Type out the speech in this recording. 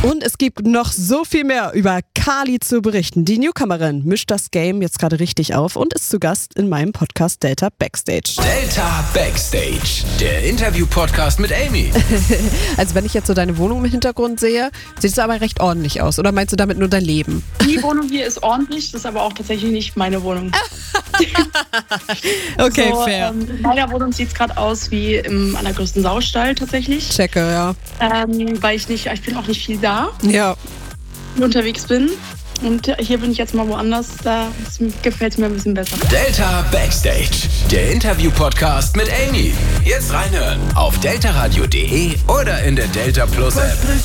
Und es gibt noch so viel mehr über Kali zu berichten. Die Newcomerin mischt das Game jetzt gerade richtig auf und ist zu Gast in meinem Podcast Delta Backstage. Delta Backstage, der Interview-Podcast mit Amy. Also wenn ich jetzt so deine Wohnung im Hintergrund sehe, sieht es aber recht ordentlich aus. Oder meinst du damit nur dein Leben? Die Wohnung hier ist ordentlich, das ist aber auch tatsächlich nicht meine Wohnung. Okay, so, fair. In meiner Wohnung sieht es gerade aus wie im allergrößten Saustall tatsächlich. Checke, ja. Weil ich bin auch nicht viel da, Ja. unterwegs bin. Und hier bin ich jetzt mal woanders, da gefällt es mir ein bisschen besser. Delta Backstage, der Interview-Podcast mit Amy. Jetzt reinhören auf deltaradio.de oder in der Delta Plus App.